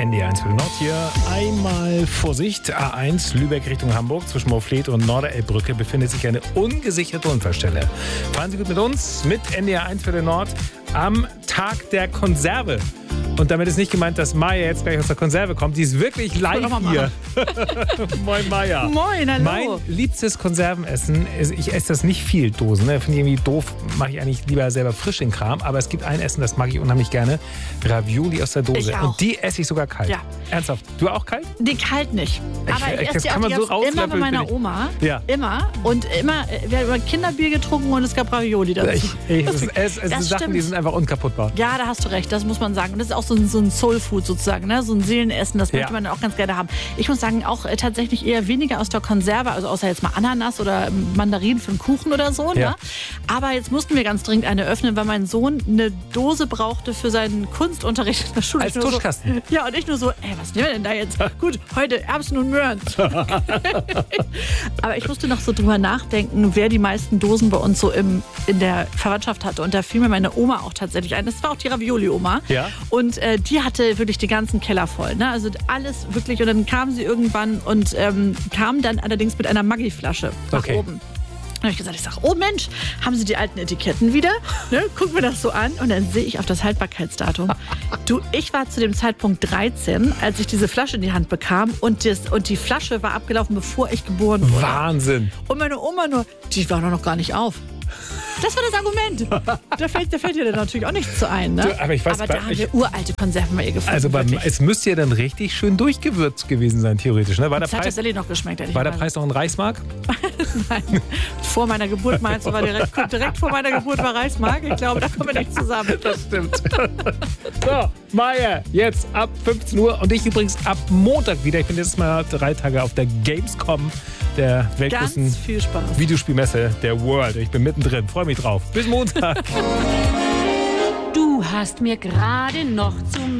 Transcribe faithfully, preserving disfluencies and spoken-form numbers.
N D R eins für den Nord hier. Einmal Vorsicht, A eins Lübeck Richtung Hamburg. Zwischen Moorfleet und Norderelbbrücke befindet sich eine ungesicherte Unfallstelle. Fahren Sie gut mit uns, mit N D R eins für den Nord am Tag der Konserve. Und damit ist nicht gemeint, dass Maya jetzt gleich aus der Konserve kommt. Die ist wirklich live hier. Moin Maya. Moin, hallo. Mein liebstes Konservenessen, ist, ich esse das nicht viel, Dosen. Ne? Finde ich irgendwie doof, mache ich eigentlich lieber selber frisch den Kram. Aber es gibt ein Essen, das mag ich unheimlich gerne. Ravioli aus der Dose. Ich auch. Und die esse ich sogar kalt. Ja. Ernsthaft, du auch kalt? Nee, kalt nicht. Aber ich, ich- esse das die kann auch man die so ganze, immer bei rauslöffeln, meiner finde ich. Oma. Ja. Immer. Und immer, wir haben immer Kinderbier getrunken und es gab Ravioli dazu. Ich, ich, es, es, es Das sind Sachen, stimmt. die sind einfach unkaputtbar. Ja, da hast du recht, das muss man sagen. Und das ist auch so ein, so ein Soul-Food sozusagen, ne? So ein Seelenessen, das Ja. möchte man auch ganz gerne haben. Ich muss sagen, auch äh, tatsächlich eher weniger aus der Konserve, also außer jetzt mal Ananas oder ähm, Mandarinen für einen Kuchen oder so. Ja. Ne? Aber jetzt mussten wir ganz dringend eine öffnen, weil mein Sohn eine Dose brauchte für seinen Kunstunterricht in der Schule. Als Ich nur Tuschkasten. So, ja, und ich nur so, ey, was nehmen wir denn da jetzt? Gut, heute Erbsen und Möhren. Aber ich musste noch so drüber nachdenken, wer die meisten Dosen bei uns so im, in der Verwandtschaft hatte. Und da fiel mir meine Oma auch tatsächlich ein. Das war auch die Ravioli-Oma. Ja. Und äh, die hatte wirklich den ganzen Keller voll. Ne? Also alles wirklich. Und dann kam sie irgendwann und ähm, kam dann allerdings mit einer Maggi-Flasche nach Okay. oben. Dann habe ich gesagt, ich sage, oh Mensch, haben Sie die alten Etiketten wieder? Ne? Guck mir das so an und dann sehe ich auf das Haltbarkeitsdatum. Du, ich war zu dem Zeitpunkt dreizehn, als ich diese Flasche in die Hand bekam und, das, und die Flasche war abgelaufen, bevor ich geboren wurde. Wahnsinn. Und meine Oma nur, die war doch noch gar nicht auf. Das war das Argument. Da fällt, da fällt dir dann natürlich auch nichts zu ein. Ne? Du, aber ich weiß, aber bei- da haben ich- wir uralte Konserven bei ihr gefunden. Also beim, wirklich. es müsste ja dann richtig schön durchgewürzt gewesen sein, theoretisch. Ne? War, der Das hat Preis, tatsächlich noch geschmeckt. war der ehrlicherweise. Preis noch ein Reichsmark? Nein. Vor meiner Geburt meinst du, war direkt, direkt vor meiner Geburt war Reichsmark. Ich glaube, da kommen wir nicht zusammen. Das stimmt. So, Maya, jetzt ab fünfzehn Uhr und ich übrigens ab Montag wieder. Ich bin jetzt mal drei Tage auf der Gamescom, der weltgrößten Ganz viel Spaß. Videospielmesse der World. Ich bin mittendrin, freue mich drauf. Bis Montag. Du hast mir gerade noch zum